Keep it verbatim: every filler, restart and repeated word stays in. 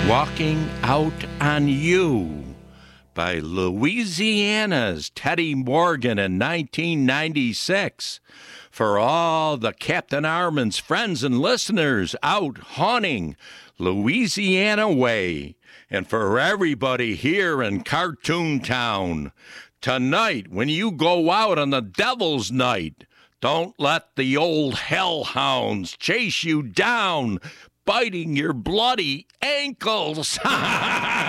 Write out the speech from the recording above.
Walking Out on You by Louisiana's Teddy Morgan in nineteen ninety-six. For all the Captain Armin's friends and listeners out hunting Louisiana way, and for everybody here in Cartoon Town, tonight when you go out on the devil's night, don't let the old hellhounds chase you down, biting your bloody ankles.